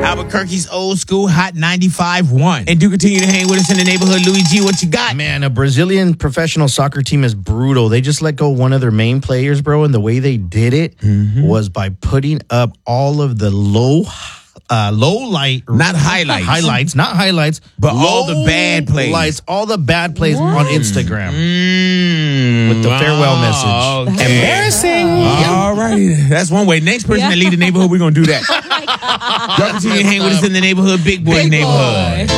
Albuquerque's old school hot 95.1. And do continue to hang with us in the neighborhood. Louis G, what you got? Man, a Brazilian professional soccer team is brutal. They just let go one of their main players, bro, and the way they did it was by putting up all of the low light, Not highlights. not highlights, But all the bad plays. lights, all the bad plays on Instagram with the farewell message. Okay. Embarrassing. All righty. That's one way. Next person that leave the neighborhood, we're going to do that. Y'all continue to hang with us in the neighborhood, Big Boy neighborhood.